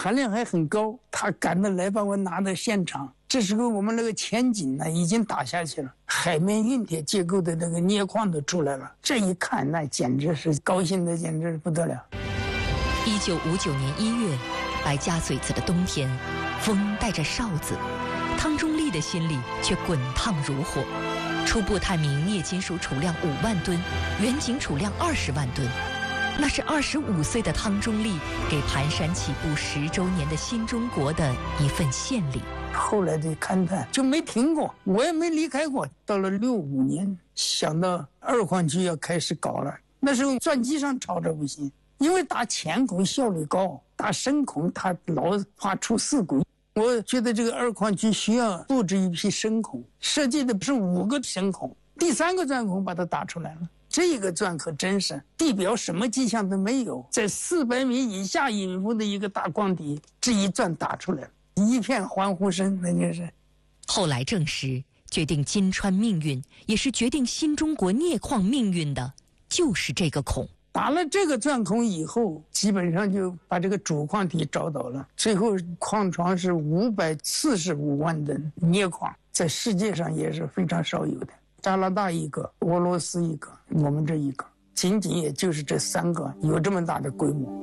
含量还很高，他赶着来把我拿到现场。这时候我们那个前景呢已经打下去了，海绵运铁结构的那个镍矿都出来了。这一看，那简直是高兴的简直不得了。 1959年1月，白家嘴子的冬天，风带着哨子，汤中立的心里却滚烫如火。初步探明镍金属储量5万吨，远景储量20万吨。那是25岁的汤中立给盘山起步10周年的新中国的一份献礼。 后来的勘探就没停过，我也没离开过。到了65年，想到2矿区要开始搞了，那时候钻机上吵着不行，因为打浅孔效率高，打深孔它老怕出事故。我觉得这个2矿区需要布置一批深孔，设计的是5个深孔，第3个钻孔把它打出来了。这个钻可真是地表什么迹象都没有，在400米以下隐伏的一个大矿底，这一钻打出来了，一片欢呼声，那就是。 后来证实，决定金川命运，也是决定新中国镍矿命运的，就是这个孔。 打了这个钻孔以后，基本上就把这个主矿体找到了。最后矿床是545万吨镍矿，在世界上也是非常少有的。加拿大一个，俄罗斯一个，我们这一个，仅仅也就是这3个有这么大的规模。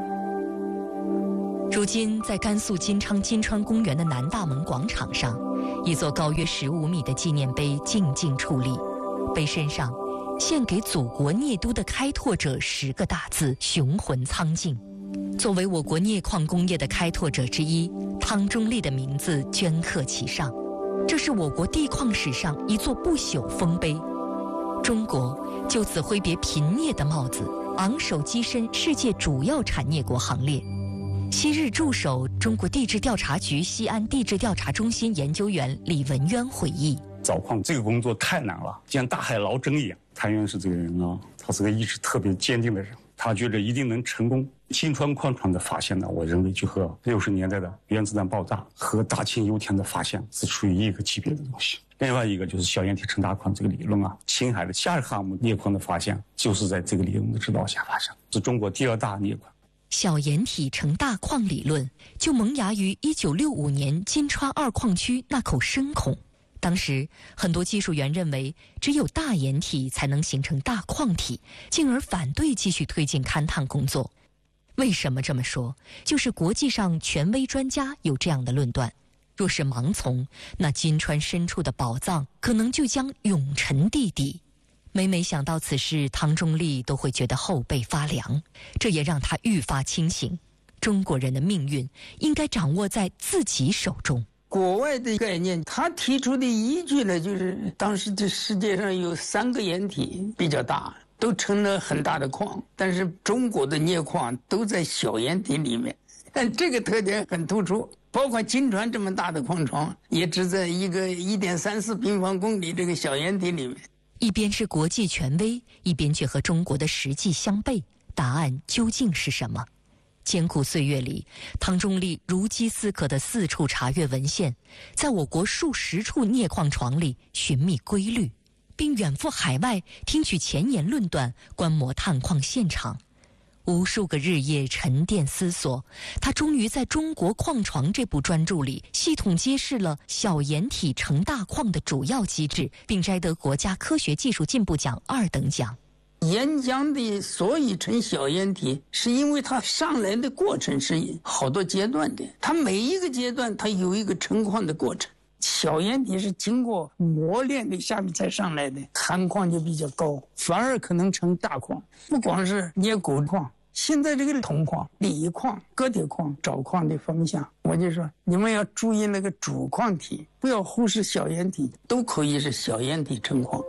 如今，在甘肃金昌金川公园的南大门广场上，一座高约15米的纪念碑静静矗立，碑身上献给祖国镍都的开拓者10个大字雄浑苍劲。作为我国镍矿工业的开拓者之一，汤中立的名字镌刻其上。这是我国地矿史上一座不朽丰碑，中国就此挥别贫镍的帽子，昂首跻身世界主要产镍国行列。昔日驻守中国地质调查局西安地质调查中心研究员李文渊回忆： 找矿这个工作太难了，就像大海捞针一样。谭院士这个人啊，他是个意志特别坚定的人，他觉得一定能成功。金川矿床的发现呢，我认为就和60年代的原子弹爆炸和大庆油田的发现是属于一个级别的东西。另外一个就是小岩体成大矿这个理论啊，青海的夏尔哈姆镍矿的发现就是在这个理论的指导下发生，是中国第2大镍矿。 小岩体成大矿理论就萌芽于1965年金川2矿区那口深孔。当时很多技术员认为只有大岩体才能形成大矿体，进而反对继续推进勘探工作。为什么这么说？就是国际上权威专家有这样的论断，若是盲从，那金川深处的宝藏可能就将永沉地底。每每想到此事，汤中立都会觉得后背发凉，这也让他愈发清醒，中国人的命运应该掌握在自己手中。 国外的概念，他提出的依据呢，就是当时这世界上有3个岩体比较大，都成了很大的矿，但是中国的镍矿都在小岩体里面，但这个特点很突出。包括金川这么大的矿床，也只在一个1.34平方公里这个小岩体里面。 一边是国际权威，一边却和中国的实际相悖，答案究竟是什么？艰苦岁月里，汤中立如饥似渴地四处查阅文献，在我国数10处镍矿床里寻觅规律，并远赴海外听取前沿论断，观摩探矿现场。无数个日夜沉淀思索，他终于在《中国矿床》这部专著里系统揭示了小岩体成大矿的主要机制，并摘得国家科学技术进步奖2等奖。 岩浆的所以成小岩体，是因为它上来的过程是好多阶段的，它每一个阶段它有一个成矿的过程。小岩体是经过磨练的下面才上来的，含矿就比较高，反而可能成大矿。不光是镍钴矿，现在这个铜矿、锂矿、铬铁矿找矿的方向，我就说你们要注意那个主矿体，不要忽视小岩体，都可以是小岩体成矿。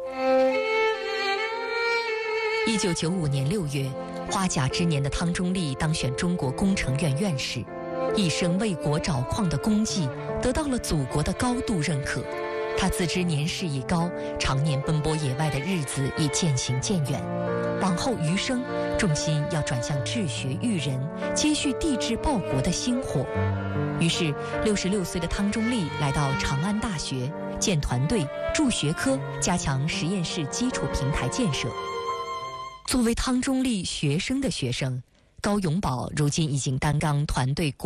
1995年6月，花甲之年的汤中立当选中国工程院院士，一生为国找矿的功绩得到了祖国的高度认可。他自知年事已高，常年奔波野外的日子已渐行渐远，往后余生重心要转向治学育人，接续地质报国的薪火。于是66岁的汤中立来到长安大学，建团队、筑学科，加强实验室基础平台建设。作为汤中立学生的学生，高永宝如今已经担纲团队